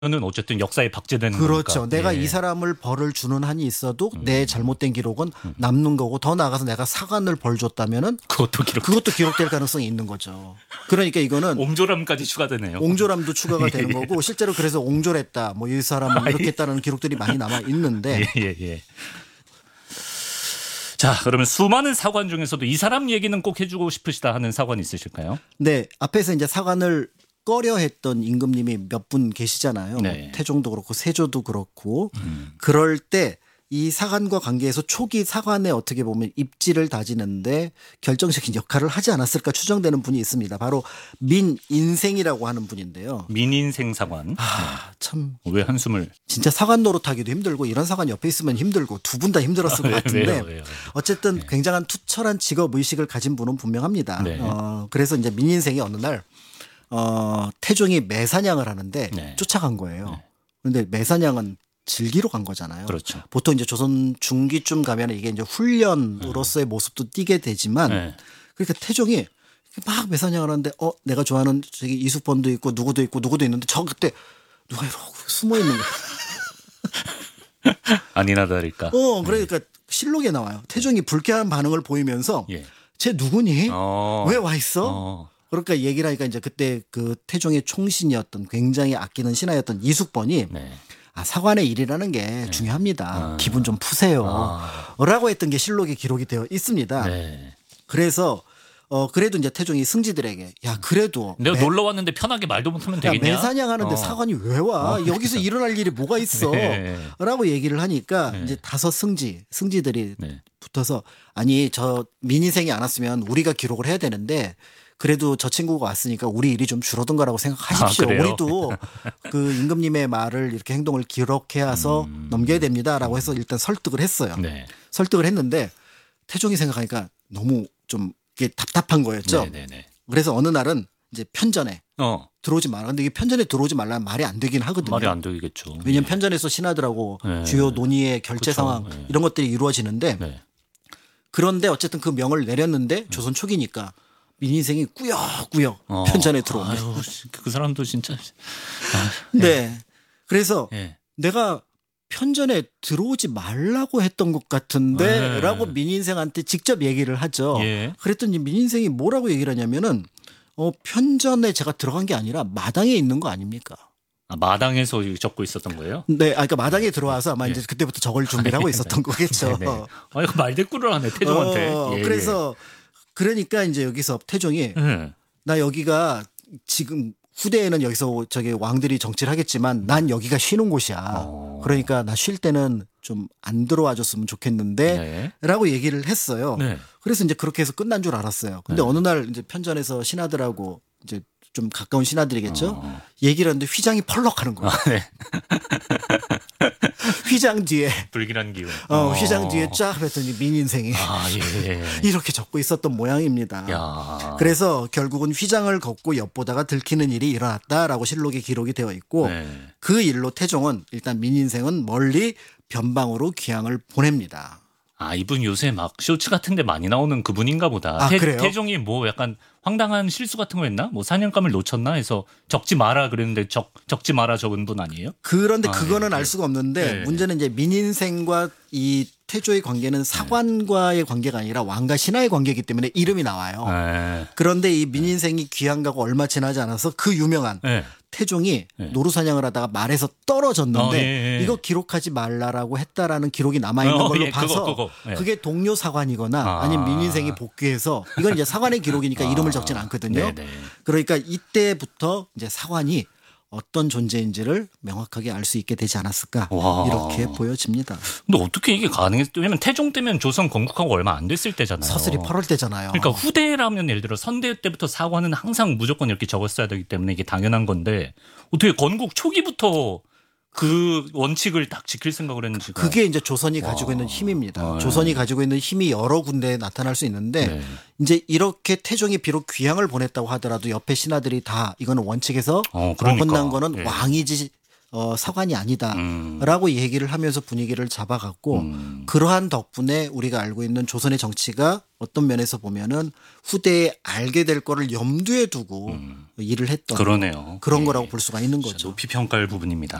는 어쨌든 역사에 박제되는 그렇죠. 거니까. 내가 예. 이 사람을 벌을 주는 한이 있어도 내 잘못된 기록은 남는 거고 더 나아가서 내가 사관을 벌 줬다면은 그것도 기록될 가능성이 있는 거죠. 그러니까 이거는 옹졸함까지 추가되네요. 옹졸함도 추가가 되는 예. 거고 실제로 그래서 옹졸했다. 뭐 이 사람은 이렇게 했다는 기록들이 많이 남아 있는데 예. 자, 그러면 수많은 사관 중에서도 이 사람 얘기는 꼭 해주고 싶으시다 하는 사관 있으실까요? 네, 앞에서 이제 사관을 꺼려했던 임금님이 몇 분 계시잖아요. 네. 뭐 태종도 그렇고 세조도 그렇고 그럴 때 이 사관과 관계에서 초기 사관에 어떻게 보면 입지를 다지는데 결정적인 역할을 하지 않았을까 추정되는 분이 있습니다. 바로 민인생이라고 하는 분인데요. 민인생 사관. 참 왜 한숨을? 진짜 사관 노릇하기도 힘들고 이런 사관 옆에 있으면 힘들고 두 분 다 힘들었을 것 같은데 왜요? 어쨌든 굉장한 투철한 직업 의식을 가진 분은 분명합니다. 네. 그래서 이제 민인생이 어느 날 태종이 매사냥을 하는데 네. 쫓아간 거예요. 그런데 매사냥은 즐기러 간 거잖아요. 그렇죠. 보통 이제 조선 중기쯤 가면 이게 이제 훈련으로서의 모습도 띠게 되지만 네. 그러니까 태종이 막 매사냥을 하는데 내가 좋아하는 저기 이수번도 있고 누구도 있는데 저 그때 누가 이러고 숨어 있는 거예요. 아니나 다를까. 그러니까 실록에 나와요. 태종이 불쾌한 반응을 보이면서 예. 쟤 누구니? 어. 왜 와 있어? 그러니까 얘기를 하니까 이제 그때 그 태종의 총신이었던 굉장히 아끼는 신하였던 이숙번이 네. 사관의 일이라는 게 중요합니다. 기분 좀 푸세요. 라고 했던 게 실록에 기록이 되어 있습니다. 네. 그래서 그래도 이제 태종이 승지들에게 야 그래도 내가 놀러 왔는데 편하게 말도 못하면 되겠냐? 매사냥하는데 사관이 왜 와? 여기서 일어날 일이 뭐가 있어? 네. 라고 얘기를 하니까 이제 다섯 승지들이 네. 붙어서 아니 저 민인생이 안 왔으면 우리가 기록을 해야 되는데 그래도 저 친구가 왔으니까 우리 일이 좀 줄어든가라고 생각하십시오. 그래요? 우리도 그 임금님의 말을 이렇게 행동을 기록해서 넘겨야 됩니다라고 해서 일단 설득을 했어요. 네. 설득을 했는데 태종이 생각하니까 너무 좀 이게 답답한 거였죠. 네네네. 그래서 어느 날은 이제 편전에 들어오지 마라. 근데 이게 편전에 들어오지 말라는 말이 안 되긴 하거든요. 말이 안 되겠죠. 왜냐하면 편전에서 신하들하고 네. 주요 논의의 결제 그쵸. 상황 네. 이런 것들이 이루어지는데 네. 그런데 어쨌든 그 명을 내렸는데 조선 초기니까 민인생이 꾸역꾸역 편전에 들어옵니다. 아유, 그 사람도 진짜. 네. 그래서 예. 내가 편전에 들어오지 말라고 했던 것 같은데 네. 라고 민인생한테 직접 얘기를 하죠. 예. 그랬더니 민인생이 뭐라고 얘기를 하냐면은 편전에 제가 들어간 게 아니라 마당에 있는 거 아닙니까? 마당에서 적고 있었던 거예요? 네, 그러니까 마당에 들어와서 아마 이제 그때부터 적을 준비를 하고 있었던 거겠죠. 네. 이거 말대꾸를 하네 태종한테. 예, 그래서 그러니까 이제 여기서 태종이 나 여기가 지금 후대에는 여기서 저기 왕들이 정치를 하겠지만 난 여기가 쉬는 곳이야. 그러니까 나 쉴 때는 좀 안 들어와 줬으면 좋겠는데 네. 라고 얘기를 했어요. 네. 그래서 이제 그렇게 해서 끝난 줄 알았어요. 근데 어느 날 이제 편전에서 신하들하고 이제 좀 가까운 신하들이겠죠. 얘기를 하는데 휘장이 펄럭하는 거예요. 네. 휘장 뒤에 불길한 기운. 휘장 뒤에 쫙 했더니 민인생이 예. 이렇게 적고 있었던 모양입니다. 야. 그래서 결국은 휘장을 걷고 엿보다가 들키는 일이 일어났다라고 실록에 기록이 되어 있고 네. 그 일로 태종은 일단 민인생은 멀리 변방으로 귀향을 보냅니다. 이분 요새 막 쇼츠 같은 데 많이 나오는 그분인가 보다. 그래요? 태종이 뭐 약간 황당한 실수 같은 거 했나? 뭐 사냥감을 놓쳤나 해서 적지 마라 그랬는데 적지 마라 적은 분 아니에요? 그런데 그거는 네. 알 수가 없는데 네. 문제는 이제 민인생과 이 태조의 관계는 사관과의 관계가 아니라 왕과 신하의 관계이기 때문에 이름이 나와요. 네. 그런데 이 민인생이 귀향 가고 얼마 지나지 않아서 그 유명한 네. 태종이 노루사냥을 하다가 말에서 떨어졌는데 예. 이거 기록하지 말라라고 했다라는 기록이 남아있는 걸로 봐서 그거. 예. 그게 동료 사관이거나 아니면 민인생이 복귀해서 이건 이제 사관의 기록이니까 이름을 적진 않거든요. 네네. 그러니까 이때부터 이제 사관이 어떤 존재인지를 명확하게 알 수 있게 되지 않았을까 와. 이렇게 보여집니다. 근데 어떻게 이게 가능했어? 왜냐면 태종 때면 조선 건국하고 얼마 안 됐을 때잖아요. 서슬이 8월 때잖아요. 그러니까 후대라면 예를 들어 선대 때부터 사관은 항상 무조건 이렇게 적었어야 되기 때문에 이게 당연한 건데 어떻게 건국 초기부터 그 원칙을 딱 지킬 생각을 했는지. 그게 이제 조선이 가지고 있는 힘입니다. 조선이 가지고 있는 힘이 여러 군데에 나타날 수 있는데 네. 이제 이렇게 태종이 비록 귀향을 보냈다고 하더라도 옆에 신하들이 다 이거는 원칙에서 그러니까. 어긋난 거는 예. 왕이지 사관이 아니다라고 얘기를 하면서 분위기를 잡아갔고 그러한 덕분에 우리가 알고 있는 조선의 정치가 어떤 면에서 보면은 후대에 알게 될 거를 염두에 두고 일을 했던 그러네요. 그런 예. 거라고 볼 수가 있는 거죠. 높이 평가할 부분입니다.